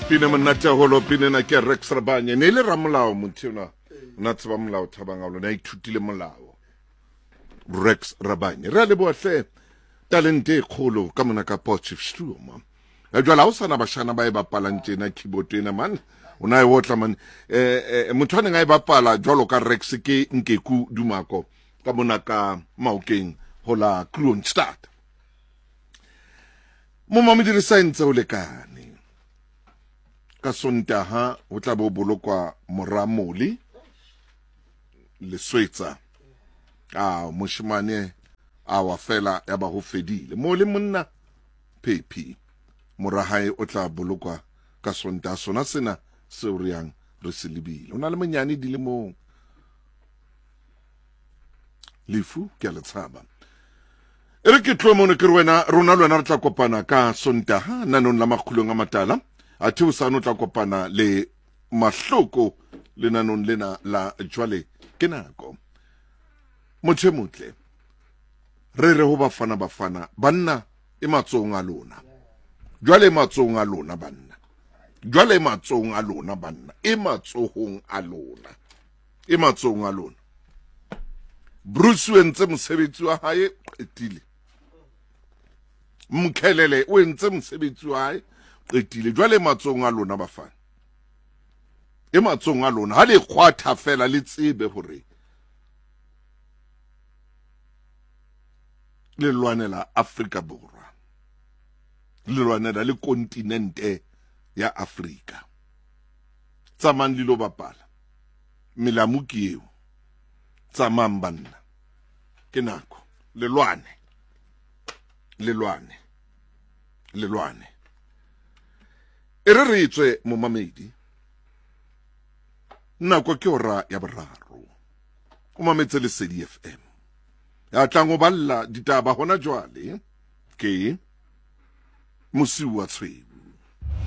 pine monate holo pine na ke Rex Rabanye ne le ramolao mothona na tseba molao thabang a lona ithutile molao Rex Rabanye re le bohle talente kholo ka mona ka Potchefstroom a jwala o sana bashana ba e bapalang tjena keyboard ena man una e wotla man motho ne ga e bapala jwalo ka Rex ke Nkeku Dumako ka mona ka Maokeng hola Kroonstad mo mama di science o lekane ka Sontaha o tla bo bolokwa Moramoli le Swetsa moshimane a wa fela ya ba ho fedile mo le monna Pepi morahae o tla bolokwa ka Sontaha sona sena se o riang re se lebile ona le monyane di le mo lefu ke le tshaba ere ke tlo mona ke rena rona lona re tla kopana ka Sontaha nanong la makhulong a matala a thu sa no tla kopana le mahloko le nanong lena la jwale ke nako motho motle re ho bafana banna e matsong a lona jwale matsong a lona banna jwale matsong a lona banna e matsohong a lona e matsong a lona Bruce wentse mosebetsi wa hae qetile Mkhelele o entse mosebetsi wa hae qetile jwale matsong a lona bafana e matsong a lona ha le khwatha fela le tsebe hore le lwanela Afrika Borwa le lwanela le kontinente ya Afrika tsamang le lo bapala melamuki eo tsamang banna ke nako le lwane re itswe mo mamedi nako ke ora ya boraro o mametse le Lesedi FM ya tlango balla ditaba hona jwale ke Mosiu wa Tshweu